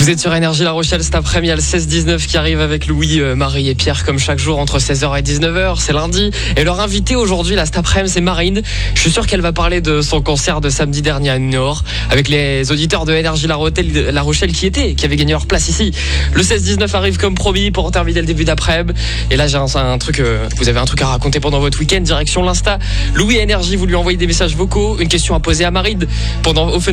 Vous êtes sur Énergie La Rochelle cet après-midi, il y a le 16-19 qui arrive avec Louis, Marie et Pierre comme chaque jour entre 16h et 19h, c'est lundi. Et leur invité aujourd'hui, là cet après-midi, c'est Marine. Je suis sûr qu'elle va parler de son concert de samedi dernier à Niort avec les auditeurs de Énergie La Rochelle qui avaient gagné leur place ici. Le 16-19 arrive comme promis pour terminer le début d'après-midi. Et là j'ai un truc, vous avez un truc à raconter pendant votre week-end, direction l'Insta. Louis Énergie, vous lui envoyez des messages vocaux, une question à poser à Marine pendant au